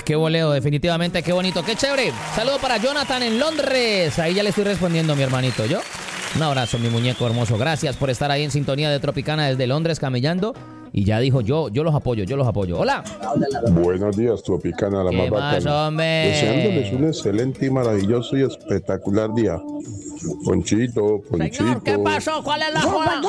Qué boleo, definitivamente, qué bonito, qué chévere. Saludo para Jonathan en Londres. Ahí ya le estoy respondiendo, mi hermanito. ¿Yo? Un abrazo, mi muñeco hermoso. Gracias por estar ahí en sintonía de Tropicana desde Londres, camellando. Y ya dijo, yo los apoyo. Hola. Buenos días, Tropicana, la más bacana. ¿Qué más, hombre? Deseándoles un excelente y maravilloso y espectacular día. Ponchito. Señor, ¿qué pasó? ¿Cuál es la joda?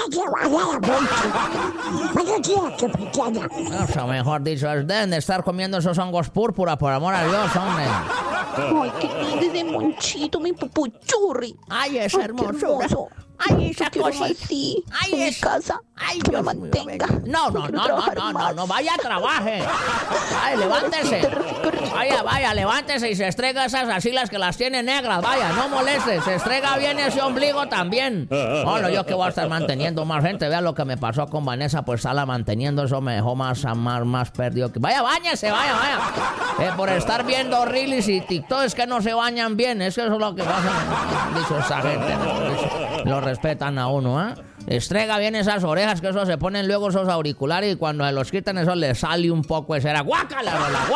Eso, mejor dicho, deben de estar comiendo esos hongos púrpura, por amor a Dios, hombre. Ay, qué lindo de Monchito, mi pupuchurri. Ay, esa hermosura. Ay, esa cosa así. Ay, en mi casa. Ay, que me Dios mantenga. No, vaya, trabaje. Ay, levántese. Vaya, levántese y se estrega esas axilas que las tiene negras. Vaya, no moleste, se estrega bien ese ombligo también. Bueno, yo que voy a estar manteniendo más gente. Vea lo que me pasó con Vanessa, pues sala manteniendo, eso me dejó más perdido. Vaya, báñese, vaya. Por estar viendo reels y TikTok es que no se bañan bien. Es que eso es lo que pasa. Dicho esa gente, ¿no? Lo respetan a uno, ¿eh? Estrega bien esas orejas, que eso se ponen luego esos auriculares y cuando se los quitan eso le sale un poco de cera. ¡Guácala!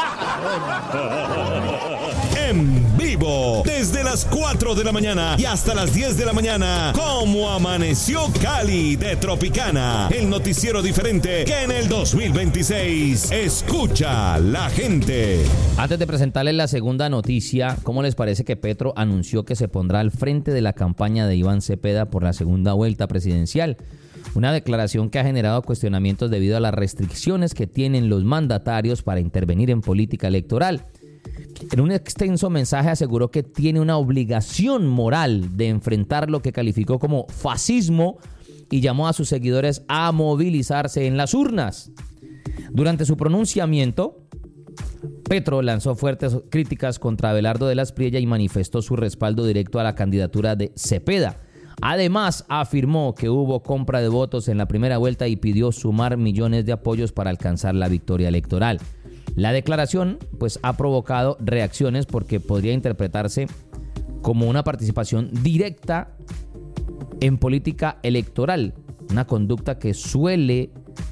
En vivo, desde las 4 de la mañana y hasta las 10 de la mañana, como amaneció Cali de Tropicana, el noticiero diferente que en el 2026 escucha la gente. Antes de presentarles la segunda noticia, ¿cómo les parece que Petro anunció que se pondrá al frente de la campaña de Iván Cepeda por la segunda vuelta presidencial? Una declaración que ha generado cuestionamientos debido a las restricciones que tienen los mandatarios para intervenir en política electoral. En un extenso mensaje aseguró que tiene una obligación moral de enfrentar lo que calificó como fascismo y llamó a sus seguidores a movilizarse en las urnas. Durante su pronunciamiento, Petro lanzó fuertes críticas contra Abelardo de la Espriella y manifestó su respaldo directo a la candidatura de Cepeda. Además, afirmó que hubo compra de votos en la primera vuelta y pidió sumar millones de apoyos para alcanzar la victoria electoral. La declaración, pues, ha provocado reacciones porque podría interpretarse como una participación directa en política electoral, una conducta que suele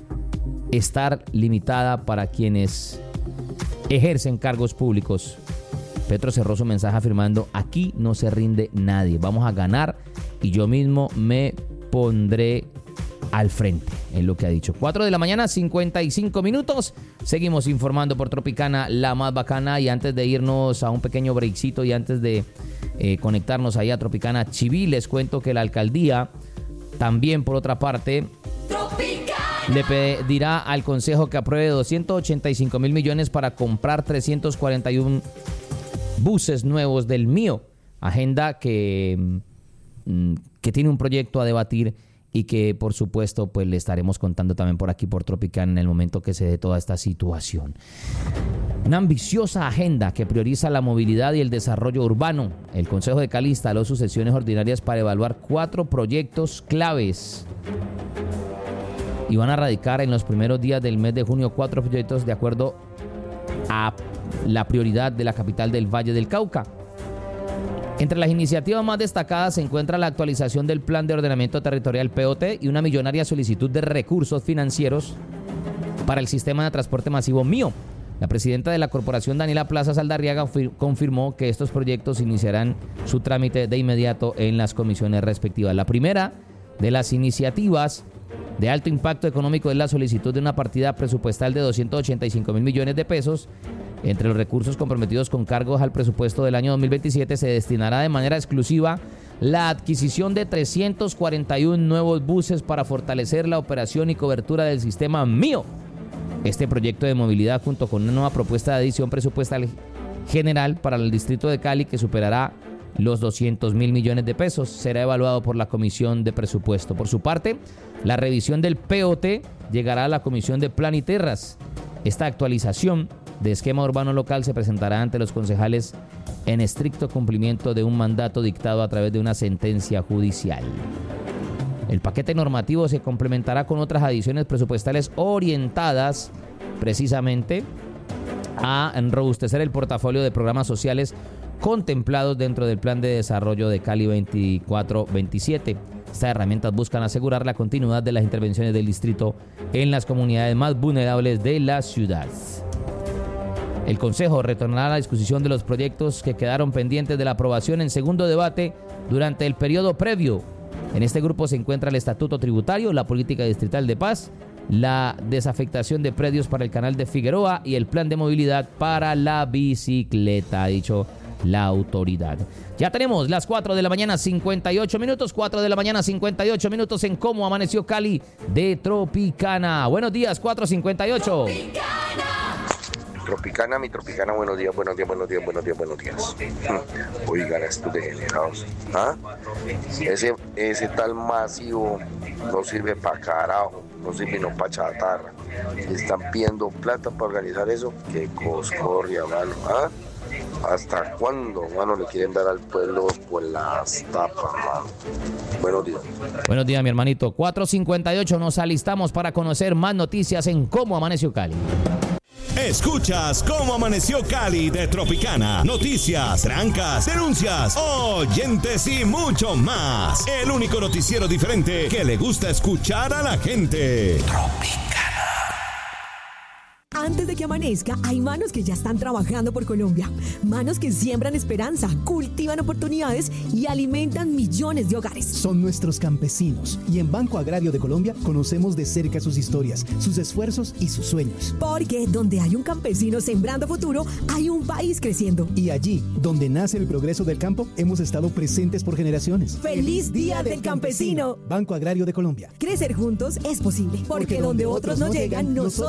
estar limitada para quienes ejercen cargos públicos. Petro cerró su mensaje afirmando: aquí no se rinde nadie, vamos a ganar y yo mismo me pondré al frente, es lo que ha dicho. 4 de la mañana, 55 minutos. Seguimos informando por Tropicana, la más bacana. Y antes de irnos a un pequeño breakcito y antes de conectarnos ahí a Tropicana Chiví, les cuento que la alcaldía también, por otra parte, le pedirá al Consejo que apruebe 285 mil millones para comprar 341 buses nuevos del MIO. Agenda que tiene un proyecto a debatir y que, por supuesto, pues le estaremos contando también por aquí por Tropicana en el momento que se dé toda esta situación. Una ambiciosa agenda que prioriza la movilidad y el desarrollo urbano. El Consejo de Cali instaló sus sesiones ordinarias para evaluar 4 proyectos claves y van a radicar en los primeros días del mes de junio 4 proyectos de acuerdo a la prioridad de la capital del Valle del Cauca. Entre las iniciativas más destacadas se encuentra la actualización del Plan de Ordenamiento Territorial POT y una millonaria solicitud de recursos financieros para el sistema de transporte masivo MIO. La presidenta de la corporación, Daniela Plaza Saldarriaga, confirmó que estos proyectos iniciarán su trámite de inmediato en las comisiones respectivas. La primera de las iniciativas de alto impacto económico es la solicitud de una partida presupuestal de 285 mil millones de pesos. Entre los recursos comprometidos con cargos al presupuesto del año 2027 se destinará de manera exclusiva la adquisición de 341 nuevos buses para fortalecer la operación y cobertura del sistema MIO. Este proyecto de movilidad, junto con una nueva propuesta de adición presupuestal general para el distrito de Cali que superará los 200 mil millones de pesos, será evaluado por la Comisión de Presupuesto. Por su parte, la revisión del POT llegará a la Comisión de Plan y Terras. Esta actualización de esquema urbano local se presentará ante los concejales en estricto cumplimiento de un mandato dictado a través de una sentencia judicial. El paquete normativo se complementará con otras adiciones presupuestales orientadas precisamente a robustecer el portafolio de programas sociales contemplados dentro del Plan de Desarrollo de Cali 24-27. Estas herramientas buscan asegurar la continuidad de las intervenciones del distrito en las comunidades más vulnerables de la ciudad. El Consejo retornará a la discusión de los proyectos que quedaron pendientes de la aprobación en segundo debate durante el periodo previo. En este grupo se encuentra el Estatuto Tributario, la Política Distrital de Paz, la desafectación de predios para el canal de Figueroa y el plan de movilidad para la bicicleta, ha dicho la autoridad. Ya tenemos las 4 de la mañana 58 minutos, 4 de la mañana 58 minutos en Cómo Amaneció Cali de Tropicana. Buenos días, 4:58. Tropicana, mi Tropicana, buenos días. Oigan, estos degenerados. ¿Ah? Ese tal masivo no sirve para carajo, no sirve no para chatarra. Están pidiendo plata para organizar eso. Qué coscorria, mano. ¿Ah? ¿Hasta cuándo, mano, le quieren dar al pueblo por las tapas, mano? Buenos días. Buenos días, mi hermanito. 4:58, nos alistamos para conocer más noticias en Cómo Amaneció Cali. Escuchas Cómo Amaneció Cali de Tropicana. Noticias, trancas, denuncias, oyentes y mucho más. El único noticiero diferente que le gusta escuchar a la gente. Tropicana. Antes de que amanezca, hay manos que ya están trabajando por Colombia. Manos que siembran esperanza, cultivan oportunidades y alimentan millones de hogares. Son nuestros campesinos y en Banco Agrario de Colombia conocemos de cerca sus historias, sus esfuerzos y sus sueños. Porque donde hay un campesino sembrando futuro, hay un país creciendo. Y allí, donde nace el progreso del campo, hemos estado presentes por generaciones. ¡Feliz Día del Campesino! Banco Agrario de Colombia. Crecer juntos es posible. Porque donde otros no llegan, nosotros